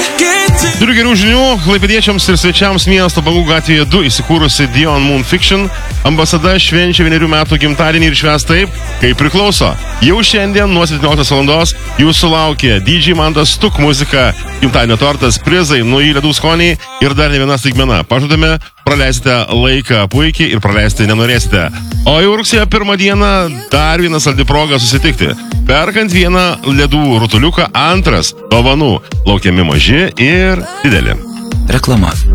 Turiu gerų žinių, klaipėdiečiams ir svečiams miesto Bangų gatvėje 2 įsikūrusi Dion Moon Fiction ambasada švenčia 1 metų gimtadienį ir švęs taip, kaip priklauso. Jau šiandien nuo 17 valandos jūsų laukia DJ Mantas Stuk muzika, gimtadienio tortas, prizai, nauji ledų skoniai ir dar ne viena staigmena. Pažadame, praleisite laiką puikiai ir praleisti nenorėsite. O jau rugsėjo 1 dieną dar viena saldi proga susitikti. Perkant vieną ledų rutuliuką, antras dovanų laukiami maži ir dideli. Reklama.